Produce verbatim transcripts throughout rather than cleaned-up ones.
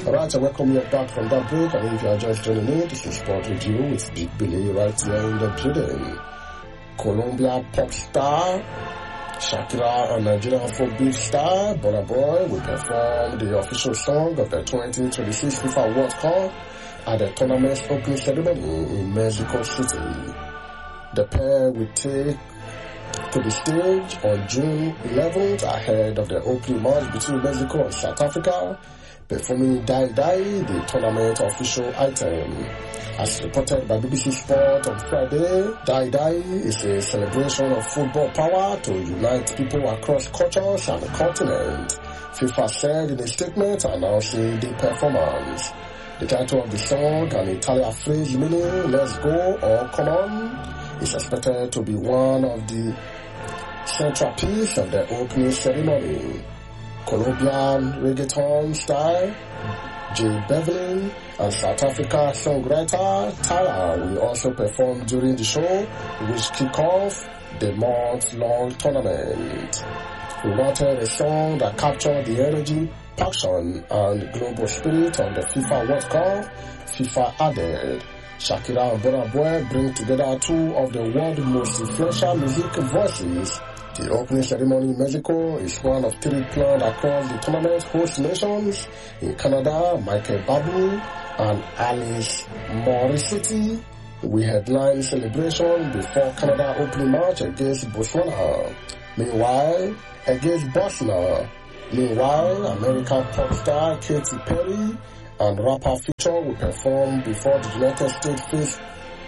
Alright, I welcome you back from that break, and if you are just joining me, this is Sport Review with Big Billy right here in the building. Colombia pop star Shakira and Nigerian Afrobeat star Burna Boy will perform the official song of the twenty twenty-six FIFA World Cup at the tournament's opening ceremony in Mexico City. The pair will take to the stage on June eleventh ahead of the opening match between Mexico and South Africa, performing Die Die, the tournament official item. As reported by B B C Sport on Friday, Die Die is a celebration of football power to unite people across cultures and continents, FIFA said in a statement announcing the performance. The title of the song, an Italian phrase meaning "let's go" or "come on," is expected to be one of the central piece of the opening ceremony. Colombian reggaeton star Jay Beverly and South Africa songwriter Tyla will also perform during the show, which kick off the month-long tournament. We wanted a song that captured the energy, passion, and global spirit of the FIFA World Cup, FIFA added. Shakira and Burna Boy bring together two of the world's most influential music voices. The opening ceremony in Mexico is one of three planned across the tournament's host nations. In Canada, Michael Bublé and Alice Morissette will headline celebration before Canada opening match against Botswana. Meanwhile, against Bosnia. Meanwhile, American pop star Katy Perry and rapper Future will perform before the United States face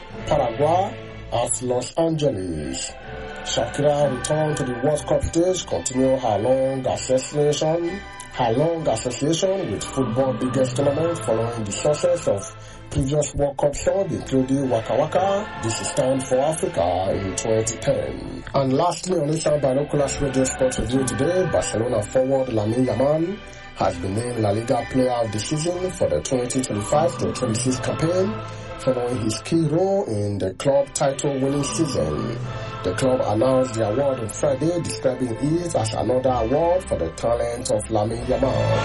Paraguay at Los Angeles. Shakira returned to the World Cup stage, continue her long association, her long association with football biggest tournament following the success of previous World Cup songs, including Waka Waka, This Is Time for Africa in twenty ten. And lastly, on this Binoculars Radio Sports Review today, Barcelona forward Lamine Yamal has been named La Liga Player of the Season for the twenty twenty-five to twenty-six campaign, following his key role in the club title-winning season. The club announced the award on Friday, describing it as another award for the talent of Lamine Yamal.